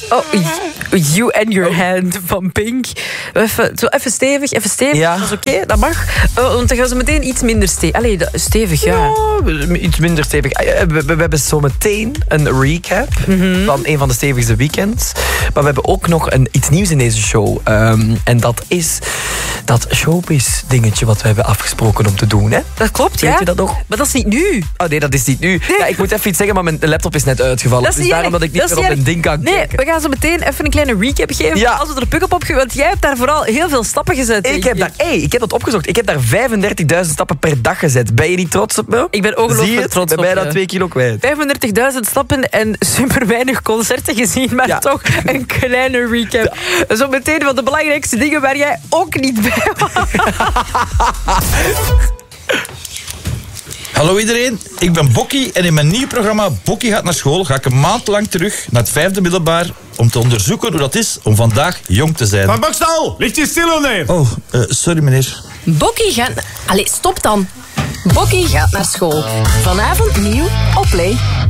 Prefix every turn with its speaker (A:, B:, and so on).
A: Oh, You and Your Hand van Pink. Even stevig.
B: Ja.
A: Dat is oké, dat mag. Want dan gaan ze meteen iets minder stevig. Stevig, ja.
B: Ja, iets minder stevig. We hebben zo meteen een recap van een van de stevigste weekends. Maar we hebben ook nog iets nieuws in deze show. En dat is dat showbiz-dingetje wat we hebben afgesproken om te doen. Hè?
A: Dat klopt, ja.
B: Weet je dat nog?
A: Maar dat is niet nu.
B: Oh nee, dat is niet nu.
A: Nee.
B: Ja, ik moet even iets zeggen, maar mijn laptop is net uitgevallen. Dus daarom dat ik niet meer op mijn ding kan kijken.
A: Nee, we gaan zo meteen even een kleine recap geven.
B: Ja.
A: Als we er puk op want jij hebt daar vooral heel veel stappen gezet.
B: Ik heb dat opgezocht. Ik heb daar 35.000 stappen per dag gezet. Ben je niet trots op me?
A: Ik ben ongelooflijk trots op
B: je. Ik ben bijna
A: je.
B: 2 kilo kwijt.
A: 35.000 stappen en super weinig concerten gezien, maar toch een kleine recap. Zo meteen van de belangrijkste dingen waar jij ook niet bij was.
C: Hallo iedereen, ik ben Bokkie en in mijn nieuw programma Bokkie gaat naar school ga ik een maand lang terug naar het 5e middelbaar om te onderzoeken hoe dat is om vandaag jong te zijn.
D: Van Bokstal, ligt je stil of nee?
C: Oh, sorry meneer.
E: Bokkie gaat... Allee, stop dan. Bokkie gaat naar school. Vanavond nieuw op Play.